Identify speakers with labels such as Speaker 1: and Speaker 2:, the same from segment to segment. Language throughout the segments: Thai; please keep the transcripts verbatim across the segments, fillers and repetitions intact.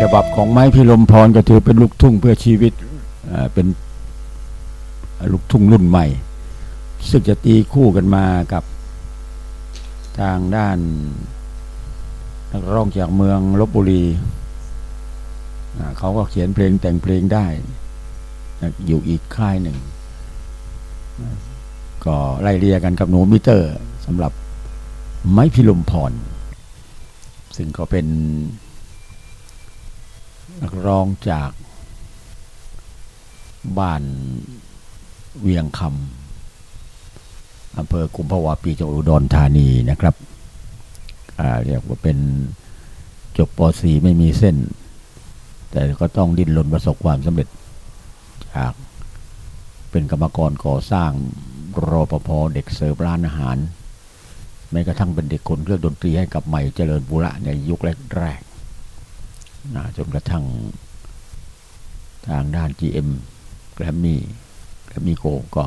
Speaker 1: ฉบับของไม้พิรมพรก็ถือเป็นลูกทุ่งเพื่อชีวิตเป็นลูกทุ่งรุ่นใหม่ซึ่งจะตีคู่กันมากับทางด้านนักร้องจากเมืองลพบุรีเขาก็เขียนเพลงแต่งเพลงได้อยู่อีกค่ายหนึ่งก็ไล่เรียกันกับหนูมิเตอร์สำหรับไม้พิรมพรซึ่งก็เป็นนักร้องจากบ้านเวียงคำอำเภอกุมภาวะปีจังหวัดอุดรธานีนะครับเรียกว่าเป็นจบป.สี่ ไม่มีเส้นแต่ก็ต้องดิ้นรนประสบความสำเร็จจากเป็นกรรมกรก่อสร้างรปภ.เด็กเสิร์ฟร้านอาหารแม้กระทั่งเป็นเด็กคนเครื่องดนตรีให้กับใหม่เจริญบุระในยุคแรกๆนะจนกระทั่งทางด้าน จี เอ็ม แกรมมี่แกรมมี่โกก็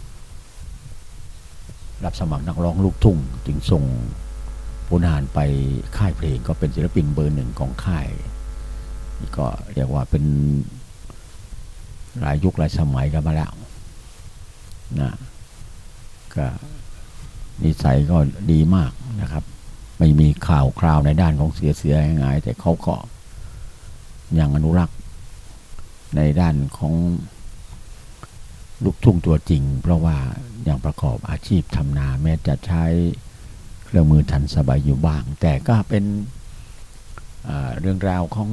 Speaker 1: รับสมัครนักร้องลูกทุ่งจึงส่งผลงานไปค่ายเพลงก็เป็นศิลปินเบอร์หนึ่งของค่ายนี่ก็เรียกว่าเป็นหลายยุคหลายสมัยกันมาแล้วนะก็นิสัยก็ดีมากนะครับไม่มีข่าวคราวในด้านของเสียเสียง่ายแต่เขาก็ยังอนุรักษ์ในด้านของลูกทุ่งตัวจริงเพราะว่ายังประกอบอาชีพทำนาแม้จะใช้เครื่องมือทันสมัยอยู่บ้างแต่ก็เป็นเรื่องราวของ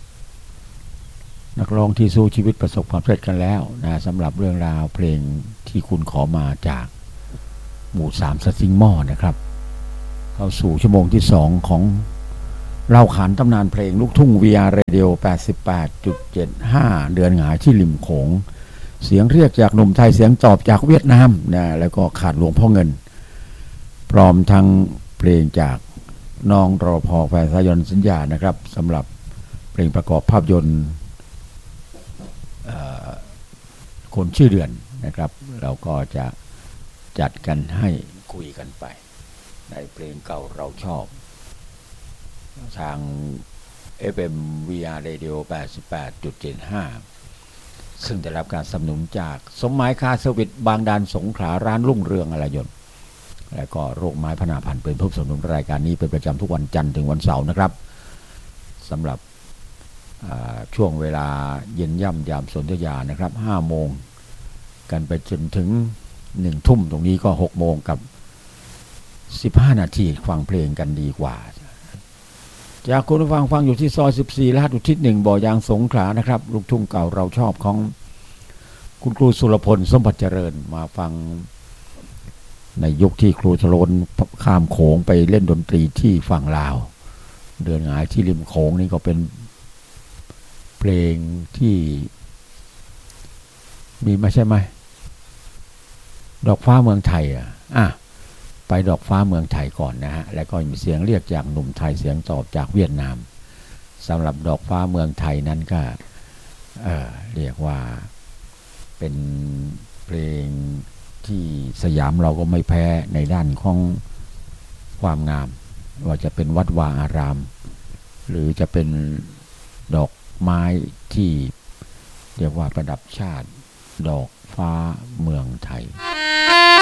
Speaker 1: นักร้องที่สู้ชีวิตประสบความสำเร็จกันแล้วนะสำหรับเรื่องราวเพลงที่คุณขอมาจากหมู่สามสซิงหม้อนะครับเข้าสู่ชั่วโมงที่สองของเล่าขานตำนานเพลงลูกทุ่ง วี อาร์ Radio แปดสิบแปดจุดเจ็ดห้า เดือนหงายที่ริมโขงเสียงเรียกจากหนุ่มไทยเสียงตอบจากเวียดนามนะแล้วก็ขาดหลวงพ่อเงินพร้อมทั้งเพลงจากน้องรอพอแฟนสายนสัญญานะครับสำหรับเพลงประกอบภาพยนตร์คนชื่อเดือนนะครับเราก็จะจัดกันให้คุยกันไปในเพลงเก่าเราชอบทาง เอฟ เอ็ม วี อาร์ Radio แปดสิบแปดจุดเจ็ดห้า ซึ่งได้รับการสนับสนุนจากสมหมายคาร์เซอร์วิสบางดานสงขลาร้านรุ่งเรืองอลยนต์และก็โรคไม้พนาพันธ์เป็นผู้สนับสนุนรายการนี้เป็นประจำทุกวันจันทร์ถึงวันเสาร์นะครับสำหรับช่วงเวลาเย็นย่ำยามสนธยานะครับห้าโมงกันไปจนถึงหนึ่งทุ่มตรงนี้ก็หกโมงกับสิบห้านาทีฟังเพลงกันดีกว่าจากคุณผู้ฟังฟังอยู่ที่ซอยสิบสี่ลาดอุทิศหนึ่งบ่อยางสงขลานะครับลูกทุ่งเก่าเราชอบของคุณครูสุรพลสมบัติเจริญมาฟังในยุคที่ครูชโลนข้ามโขงไปเล่นดนตรีที่ฝั่งลาวเดือนหงายที่ริมโขงนี่ก็เป็นเพลงที่มีไม่ใช่ไหมดอกฟ้าเมืองไทยอ่ะอ่ะไปดอกฟ้าเมืองไทยก่อนนะฮะแล้วก็มีเสียงเรียกจากหนุ่มไทยเสียงตอบจากเวียดนามสำหรับดอกฟ้าเมืองไทยนั้นก็เอ่อเรียกว่าเป็นเพลงที่สยามเราก็ไม่แพ้ในด้านของความงามว่าจะเป็นวัดวาอารามหรือจะเป็นดอกไม้ที่เรียกว่าประดับชาติดอกฟ้าเมืองไทย